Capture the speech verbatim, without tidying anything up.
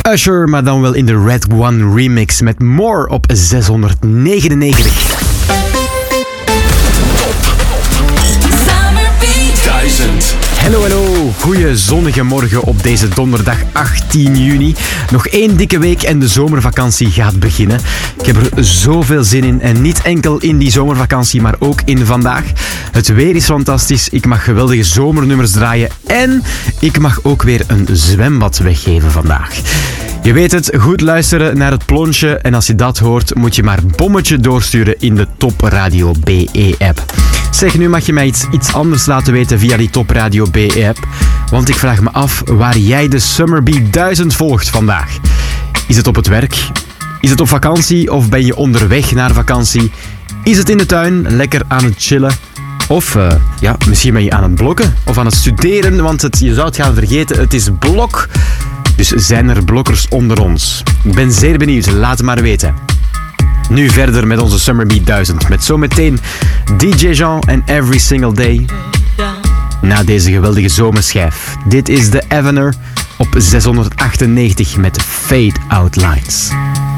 Usher, maar dan wel in de Red One remix met More op zeshonderdnegenennegentig. duizend. Hallo, hallo. Goeie zonnige morgen op deze donderdag achttien juni. Nog één dikke week en de zomervakantie gaat beginnen. Ik heb er zoveel zin in en niet enkel in die zomervakantie, maar ook in vandaag. Het weer is fantastisch, ik mag geweldige zomernummers draaien en ik mag ook weer een zwembad weggeven vandaag. Je weet het, goed luisteren naar het plonsje en als je dat hoort moet je maar bommetje doorsturen in de Top Radio B E-app. Zeg, nu mag je mij iets, iets anders laten weten via die Top Radio B E-app, want ik vraag me af waar jij de Summer Beat duizend volgt vandaag. Is het op het werk? Is het op vakantie of ben je onderweg naar vakantie? Is het in de tuin, lekker aan het chillen? Of uh, ja, misschien ben je aan het blokken of aan het studeren, want het, je zou het gaan vergeten, het is blok. Dus zijn er blokkers onder ons? Ik ben zeer benieuwd, laat het maar weten. Nu verder met onze Summer Beat duizend. Met zometeen D J Jean en Every Single Day. Na deze geweldige zomerschijf. Dit is de Evener op zeshonderdachtennegentig met Fade Out Lines.